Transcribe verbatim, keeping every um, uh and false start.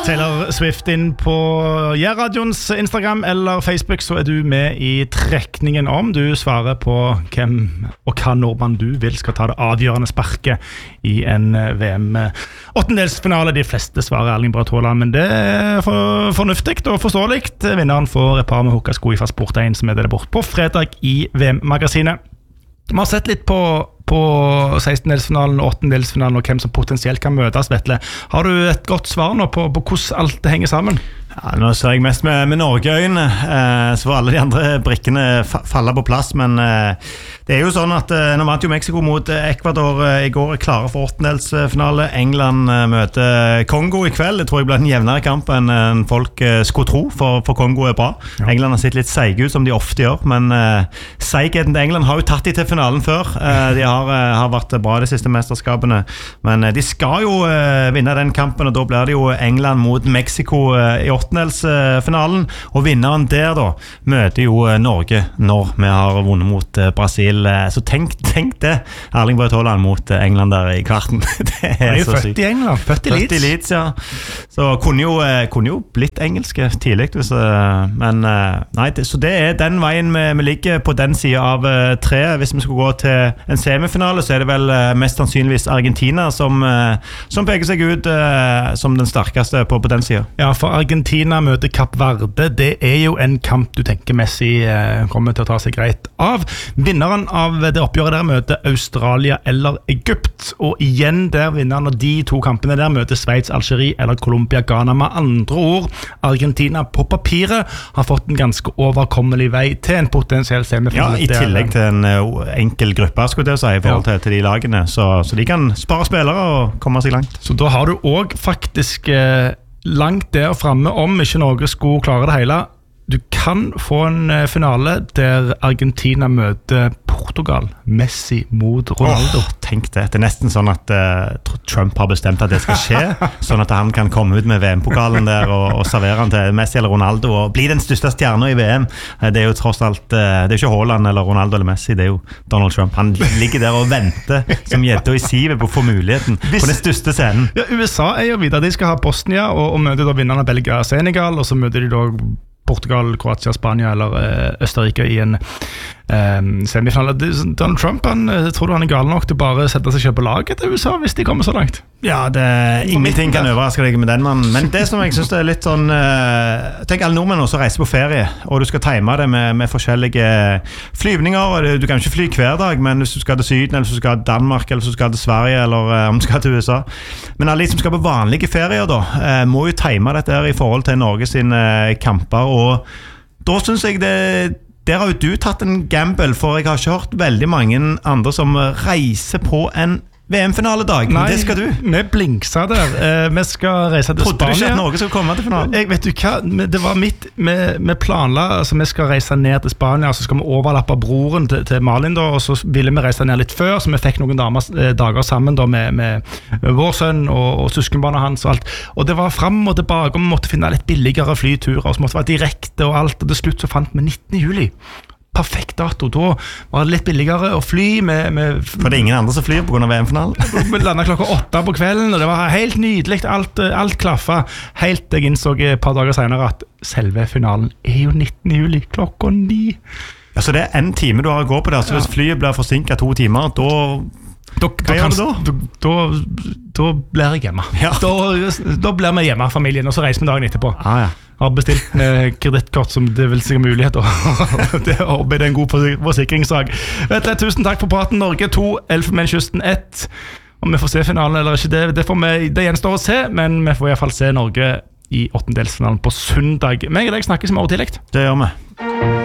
Taylor Swift inn på Jærradions Instagram eller Facebook, så er du med i trekningen om. Du svarer på hvem og hva nordmann du vil skal ta det avgjørende sparket i en V M åttendelsfinale. De fleste svarer Erling Braut Haaland, men det er for, fornuftig og forståelig. Vinneren får et par med hukkasko i Fastsport én som er det bort på fredag i V M-magasinet. Vi har sett litt på, på sekstendelsfinalen og åttendelsfinalen og hvem som potensielt kan møtes, Vetle. Har du et godt svar nå på, på hvordan alt det henger sammen? Ja, nå ser jeg mest med, med Norge-øyne, eh, så får alle de andre brikkene fa- falle på plass, men eh, det er jo sånn at eh, nå vant jo Mexico mot eh, Ecuador eh, i går, er klare for åttendelsfinale. England eh, møter Kongo i kveld. Det tror jeg blir en jevnere kamp enn en folk eh, skulle tro, for, for Kongo er bra. Ja. England har sett litt seige ut som de ofte gjør, men eh, seigheten til England har jo tatt de til finalen før. Eh, de har, eh, har vært bra de siste mesterskapene, men eh, de skal jo eh, vinne den kampen, og da blir det jo England mot Mexico eh, i åttendelsfinalen, og vinneren der da møter jo Norge når vi har vunnet mot Brasil. Så tenk, tenk det, Erling Braut Haaland mot England der i kvarten. Det er, er jo så født sykt. I England, født i Leeds. Leeds, ja. Så kunne jo, kunne jo blitt engelske tidlig, hvis, men nei, det, så det er den veien vi, vi ligger på den siden av tre. Hvis vi skal gå til en semifinale, så er det vel mest sannsynligvis Argentina som, som peker seg ut som den sterkeste på, på den siden. Ja, for Argentina møter Kapp Verde. Det er jo en kamp du tenker Messi eh, kommer til å ta seg greit av. Vinneren av det oppgjøret der møter Australia eller Egypt, og igjen der vinneren av de to kampene der møter Sveits, Algerie eller Colombia, Ghana. Med andre ord, Argentina på papiret har fått en ganske overkommelig vei til en potensiell semifinale. Ja, i tillegg til en uh, enkel gruppe, skulle jeg si, i forhold til, ja. til de lagene, så, så de kan spare spillere og komme seg langt. Så da har du også faktisk eh, langt der fremme, om ikke Norge skulle klare det hele. Du kan få en finale der Argentina møter Portugal. Messi mot Ronaldo. Oh, tenk det. Det er nesten sånn at uh, Trump har bestemt at det skal skje, sånn at han kan komme ut med V M-pokalen der og, og servere han til Messi eller Ronaldo og bli den største stjernen i V M. Det er jo tross alt, uh, det er ikke Haaland eller Ronaldo eller Messi, det er jo Donald Trump. Han ligger der og venter som gjedde i sivet på å få muligheten på den største scenen. Ja, U S A er jo videre. De skal ha Bosnia og, og møter da vinnerne av Belgia og Senegal, og så møter de da Portugal, Kroatia, Spania eller uh, Østerrike i en um, semifinale. Donald Trump, han, tror du han er gal nok til bare å sette seg selv på laget til U S A hvis de kommer så langt? Ja, det, ingenting kan overraske deg med den mannen. Men det som jeg synes er litt sånn uh, tenk alle nordmenn også reiser på ferie, og du skal time det med, med forskjellige flyvninger, og du kan ikke fly hver dag, men hvis du skal til Syden, eller hvis du skal til Danmark, eller hvis du skal til Sverige, eller uh, om du skal til U S A. Men alle de som skal på vanlige ferier da, uh, må jo time dette her i forhold til Norge sine uh, kamper, og da synes jeg det der har jo du tatt en gamble, for jeg har ikke hørt veldig mange andre som reiser på en V M-finaledag, men det skal du. Vi blinksa der. Eh, vi skal reise til Trodde Spania. Trodde du ikke at Norge skulle komme til finalen? Jeg vet du hva, det var mitt, vi, vi planla, altså vi skal reise ned til Spania, så skal vi overlappe broren til, til Malin da, og så ville vi reise ned litt før, så vi fikk noen damer, dager sammen da, med, med, med vår sønn og, og søskenbarnet hans og alt. Og det var frem og tilbake, og vi måtte finne litt billigere flyturer, og så måtte det være direkte og alt, og til slutt så fant vi nittende juli. Perfekt dato, da var det litt billigere å fly med, med For det er ingen andre som flyr på grunn av V M-finalen? Vi landet klokka åtte på kvelden, og det var helt nydelig, alt, alt klaffa, helt jeg innså et par dager senere at selve finalen er jo nittende juli, klokka ni. Ja, så det er en time du har å gå på der, så hvis flyet blir forsinket to timer, da... Da, da, kan, da? Da, da, da blir jeg hjemme. Ja. Da, da blir vi hjemme, familien, og så reiser vi dagen etterpå. Ah, ja. Har bestilt med kredittkort som det vil sikkert mulighet det er arbeid en god forsikringssak. Vet du, tusen takk for praten. Norge to, Elfenbenskysten ett. Om vi får se finalen eller ikke, det, det, får vi, det gjenstår å se, men vi får i hvert fall se Norge i åttendelsfinalen på søndag. Meg og deg snakkes i morgen tidlig. Det gjør vi.